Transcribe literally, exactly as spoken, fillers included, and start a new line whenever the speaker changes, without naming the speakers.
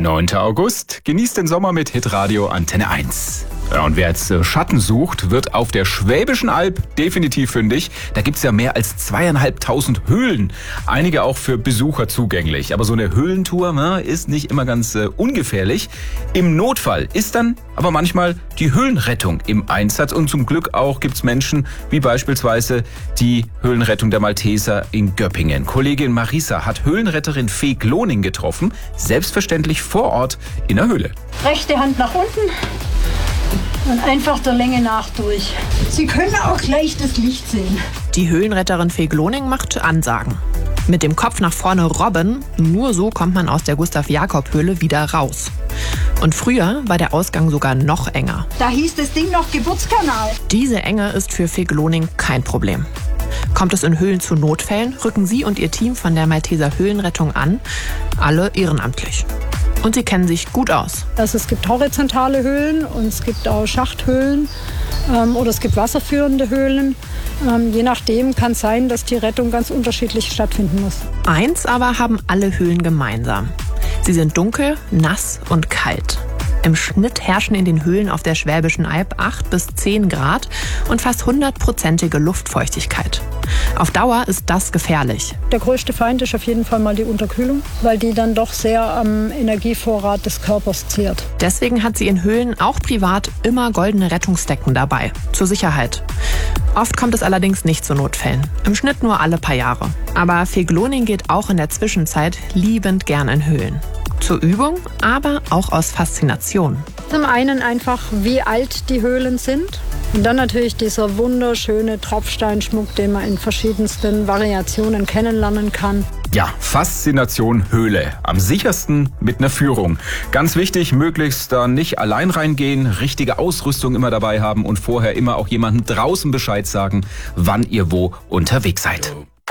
neunter August. Genießt den Sommer mit Hitradio Antenne eins. Ja, und wer jetzt Schatten sucht, wird auf der Schwäbischen Alb definitiv fündig. Da gibt's ja mehr als zweieinhalbtausend Höhlen. Einige auch für Besucher zugänglich. Aber so eine Höhlentour na, ist nicht immer ganz äh, ungefährlich. Im Notfall ist dann aber manchmal die Höhlenrettung im Einsatz. Und zum Glück auch gibt's Menschen, wie beispielsweise die Höhlenrettung der Malteser in Göppingen. Kollegin Marisa hat Höhlenretterin Fee Gloning getroffen. Selbstverständlich vor Ort in der Höhle.
Rechte Hand nach unten. Und einfach der Länge nach durch. Sie können auch gleich das Licht sehen.
Die Höhlenretterin Fee Gloning macht Ansagen. Mit dem Kopf nach vorne robben, nur so kommt man aus der Gustav-Jakob-Höhle wieder raus. Und früher war der Ausgang sogar noch enger.
Da hieß das Ding noch Geburtskanal.
Diese Enge ist für Fee Gloning kein Problem. Kommt es in Höhlen zu Notfällen, rücken sie und ihr Team von der Malteser Höhlenrettung an, alle ehrenamtlich. Und sie kennen sich gut aus.
Also es gibt horizontale Höhlen und es gibt auch Schachthöhlen ähm, oder es gibt wasserführende Höhlen. Ähm, je nachdem kann es sein, dass die Rettung ganz unterschiedlich stattfinden muss.
Eins aber haben alle Höhlen gemeinsam. Sie sind dunkel, nass und kalt. Im Schnitt herrschen in den Höhlen auf der Schwäbischen Alb acht bis zehn Grad und fast hundertprozentige Luftfeuchtigkeit. Auf Dauer ist das gefährlich.
Der größte Feind ist auf jeden Fall mal die Unterkühlung, weil die dann doch sehr am Energievorrat des Körpers zehrt.
Deswegen hat sie in Höhlen auch privat immer goldene Rettungsdecken dabei, zur Sicherheit. Oft kommt es allerdings nicht zu Notfällen, im Schnitt nur alle paar Jahre. Aber Fee Gloning geht auch in der Zwischenzeit liebend gern in Höhlen. Zur Übung, aber auch aus Faszination.
Zum einen einfach, wie alt die Höhlen sind. Und dann natürlich dieser wunderschöne Tropfsteinschmuck, den man in verschiedensten Variationen kennenlernen kann.
Ja, Faszination Höhle. Am sichersten mit einer Führung. Ganz wichtig, möglichst da nicht allein reingehen, richtige Ausrüstung immer dabei haben und vorher immer auch jemandem draußen Bescheid sagen, wann ihr wo unterwegs seid.